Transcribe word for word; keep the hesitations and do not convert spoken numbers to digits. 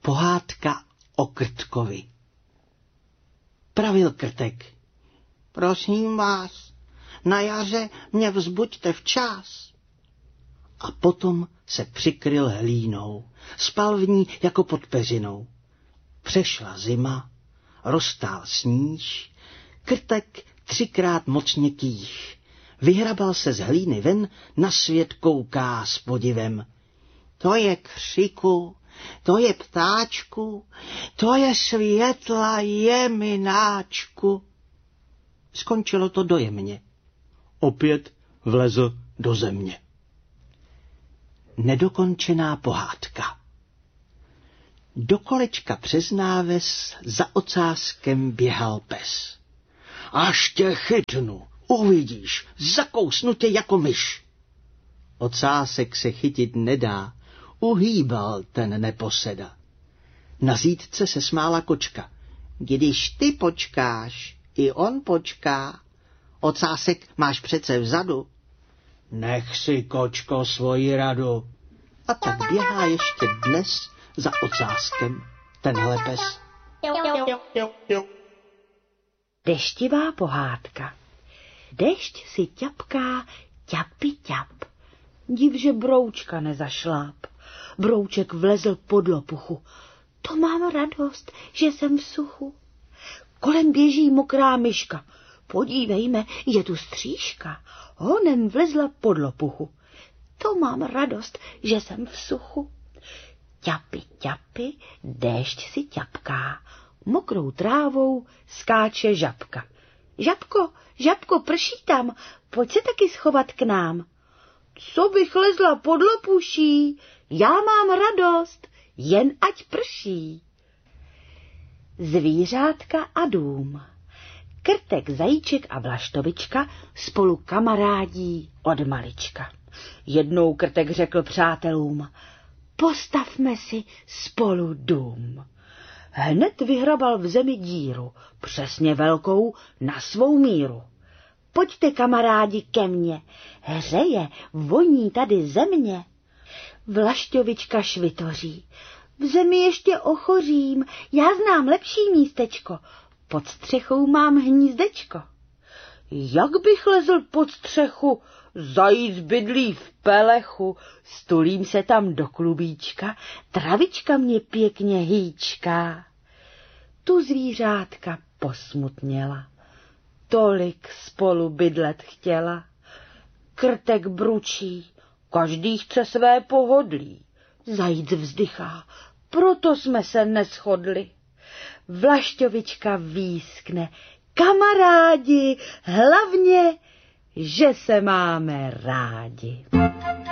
Pohádka o Krtkovi. Pravil Krtek. Prosím vás, na jaře mě vzbuďte včas. A potom se přikryl hlínou, spal v ní jako pod peřinou. Přešla zima, roztál sníž, Krtek třikrát mocně kých. Vyhrabal se z hlíny ven, na svět kouká s podivem. To je křiku, to je ptáčku, to je světla jemináčku. Skončilo to dojemně. Opět vlezl do země. Nedokončená pohádka. Do kolečka přes náves za ocáskem běhal pes. Až tě chytnu, uvidíš, zakousnu tě jako myš. Ocásek se chytit nedá, uhýbal ten neposeda. Na zítce se smála kočka. Když ty počkáš, i on počká. Ocásek máš přece vzadu. Nech si, kočko, svoji radu. A tak běhá ještě dnes za ocáskem tenhle pes. Deštivá pohádka. Dešť si ťapká, ťapi ťap. Div, že broučka nezašláp. Brouček vlezl pod lopuchu. To mám radost, že jsem v suchu. Kolem běží mokrá myška. Podívejme, je tu stříška. Honem vlezla pod lopuchu. To mám radost, že jsem v suchu. Ťapi, ťapi, déšť si ťapká. Mokrou trávou skáče žabka. Žabko, žabko, prší tam, pojď se taky schovat k nám. Co bych lezla pod lopuší, já mám radost, jen ať prší. Zvířátka a dům. Krtek, zajíček a vlaštovička spolu kamarádí od malička. Jednou Krtek řekl přátelům, postavme si spolu dům. Hned vyhrabal v zemi díru, přesně velkou na svou míru. Pojďte, kamarádi, ke mně, hřeje, voní tady země. Vlašťovička švitoří, v zemi ještě ochořím, já znám lepší místečko, pod střechou mám hnízdečko. Jak bych lezl pod střechu, zajíc bydlí v pelechu, stulím se tam do klubíčka, travička mě pěkně hýčká. Tu zvířátka posmutněla, tolik spolu bydlet chtěla. Krtek bručí, každý chce své pohodlí. Zajíc vzdychá, proto jsme se neshodli. Vlašťovička výskne, kamarádi, hlavně, že se máme rádi.